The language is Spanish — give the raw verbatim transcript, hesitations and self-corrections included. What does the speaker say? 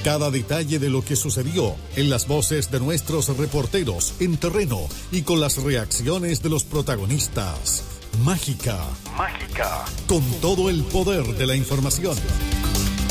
Cada detalle de lo que sucedió en las voces de nuestros reporteros en terreno y con las reacciones de los protagonistas. Mágica. Mágica. Con todo el poder de la información.